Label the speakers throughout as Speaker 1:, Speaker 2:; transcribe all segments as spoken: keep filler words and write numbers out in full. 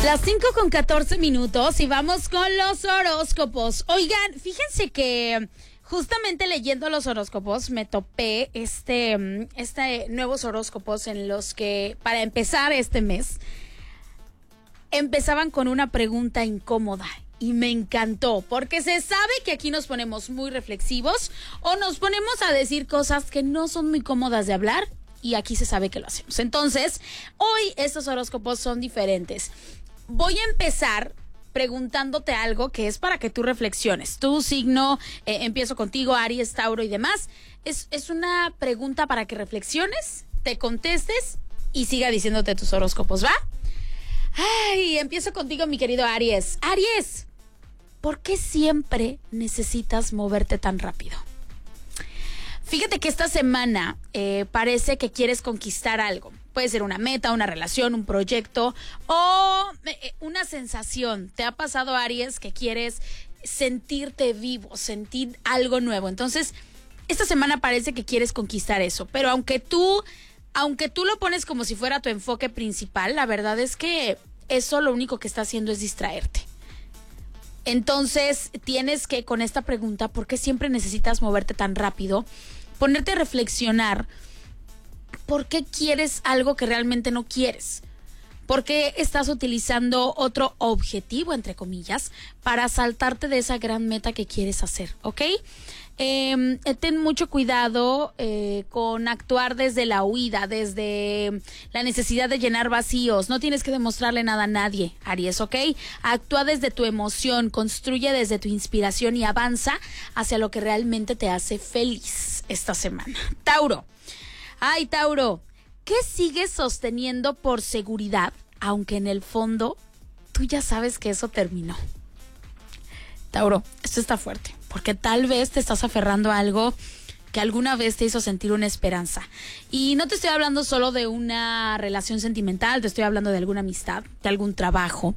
Speaker 1: Las cinco con catorce minutos y vamos con los horóscopos. Oigan, fíjense que justamente leyendo los horóscopos me topé este, este nuevos horóscopos en los que, para empezar este mes, empezaban con una pregunta incómoda. Y me encantó, porque se sabe que aquí nos ponemos muy reflexivos o nos ponemos a decir cosas que no son muy cómodas de hablar, y aquí se sabe que lo hacemos. Entonces, hoy estos horóscopos son diferentes. Voy a empezar preguntándote algo que es para que tú reflexiones. Tu signo, eh, empiezo contigo, Aries, Tauro y demás. Es, es una pregunta para que reflexiones, te contestes y siga diciéndote tus horóscopos, ¿va? Ay, empiezo contigo, mi querido Aries. Aries, ¿por qué siempre necesitas moverte tan rápido? Fíjate que esta semana eh, parece que quieres conquistar algo. Puede ser una meta, una relación, un proyecto o eh, una sensación. ¿Te ha pasado, Aries, que quieres sentirte vivo, sentir algo nuevo? Entonces, esta semana parece que quieres conquistar eso. Pero aunque tú, aunque tú lo pones como si fuera tu enfoque principal, la verdad es que eso lo único que está haciendo es distraerte. Entonces, tienes que, con esta pregunta, ¿por qué siempre necesitas moverte tan rápido? Ponerte a reflexionar. ¿Por qué quieres algo que realmente no quieres? ¿Por qué estás utilizando otro objetivo, entre comillas, para saltarte de esa gran meta que quieres hacer? ¿Ok? Eh, ten mucho cuidado eh, con actuar desde la huida, desde la necesidad de llenar vacíos. No tienes que demostrarle nada a nadie, Aries, ¿ok? Actúa desde tu emoción, construye desde tu inspiración y avanza hacia lo que realmente te hace feliz esta semana. Tauro. Ay, Tauro, ¿qué sigues sosteniendo por seguridad, aunque en el fondo tú ya sabes que eso terminó? Tauro, esto está fuerte, porque tal vez te estás aferrando a algo que alguna vez te hizo sentir una esperanza. Y no te estoy hablando solo de una relación sentimental, te estoy hablando de alguna amistad, de algún trabajo.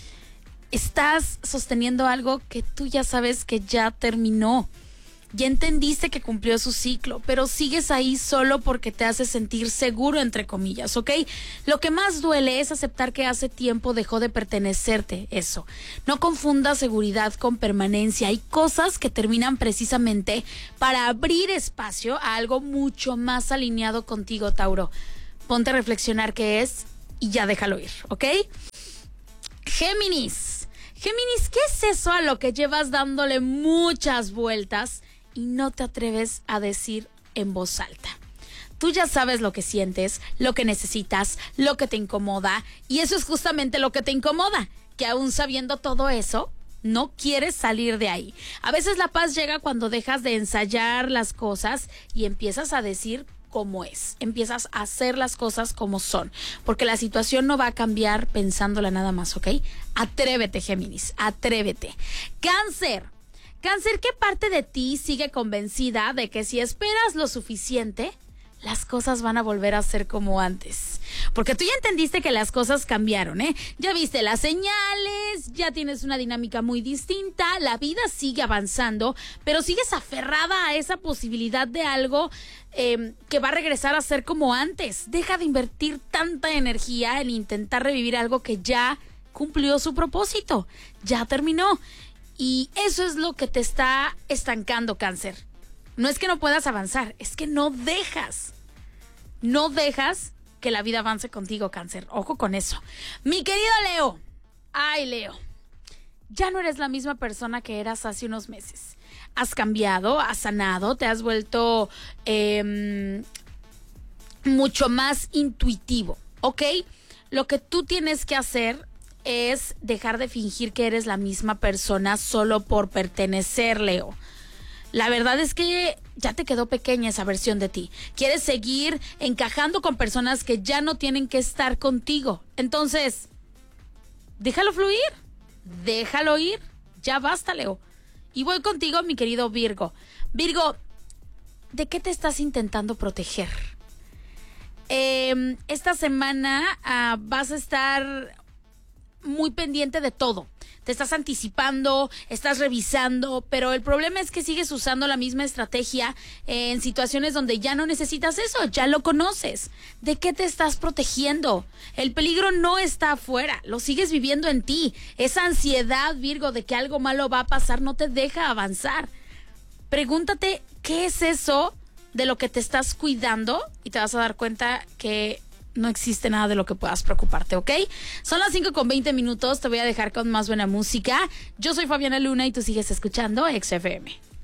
Speaker 1: Estás sosteniendo algo que tú ya sabes que ya terminó. Ya entendiste que cumplió su ciclo, pero sigues ahí solo porque te hace sentir seguro, entre comillas, ¿ok? Lo que más duele es aceptar que hace tiempo dejó de pertenecerte eso. No confundas seguridad con permanencia. Hay cosas que terminan precisamente para abrir espacio a algo mucho más alineado contigo, Tauro. Ponte a reflexionar qué es y ya déjalo ir, ¿ok? Géminis. Géminis, ¿qué es eso a lo que llevas dándole muchas vueltas y no te atreves a decir en voz alta? Tú ya sabes lo que sientes, lo que necesitas, lo que te incomoda, y eso es justamente lo que te incomoda, que aún sabiendo todo eso, no quieres salir de ahí. A veces la paz llega cuando dejas de ensayar las cosas y empiezas a decir cómo es, empiezas a hacer las cosas como son, porque la situación no va a cambiar pensándola nada más, ¿ok? Atrévete, Géminis, atrévete. Cáncer. Cáncer, ¿qué parte de ti sigue convencida de que si esperas lo suficiente, las cosas van a volver a ser como antes? Porque tú ya entendiste que las cosas cambiaron, ¿eh? Ya viste las señales, ya tienes una dinámica muy distinta, la vida sigue avanzando, pero sigues aferrada a esa posibilidad de algo eh, que va a regresar a ser como antes. Deja de invertir tanta energía en intentar revivir algo que ya cumplió su propósito, ya terminó. Y eso es lo que te está estancando, Cáncer. No es que no puedas avanzar, es que no dejas. No dejas que la vida avance contigo, Cáncer. Ojo con eso. Mi querido Leo. Ay, Leo. Ya no eres la misma persona que eras hace unos meses. Has cambiado, has sanado, te has vuelto eh, mucho más intuitivo, ¿ok? Lo que tú tienes que hacer es dejar de fingir que eres la misma persona solo por pertenecer, Leo. La verdad es que ya te quedó pequeña esa versión de ti. Quieres seguir encajando con personas que ya no tienen que estar contigo. Entonces, déjalo fluir, déjalo ir. Ya basta, Leo. Y voy contigo, mi querido Virgo. Virgo, ¿de qué te estás intentando proteger? Eh, esta semana uh, vas a estar muy pendiente de todo, te estás anticipando, estás revisando, pero el problema es que sigues usando la misma estrategia en situaciones donde ya no necesitas eso, ya lo conoces. ¿De qué te estás protegiendo? El peligro no está afuera, lo sigues viviendo en ti. Esa ansiedad, Virgo, de que algo malo va a pasar no te deja avanzar. Pregúntate, ¿qué es eso de lo que te estás cuidando? Y te vas a dar cuenta que no existe nada de lo que puedas preocuparte, ¿ok? Son las cinco con veinte minutos, te voy a dejar con más buena música. Yo soy Fabiana Luna y tú sigues escuchando X F M.